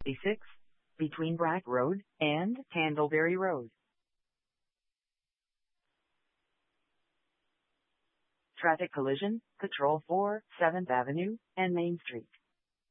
A6, between Brack Road and Candleberry Road. Traffic collision, Patrol 4, 7th Avenue and Main Street.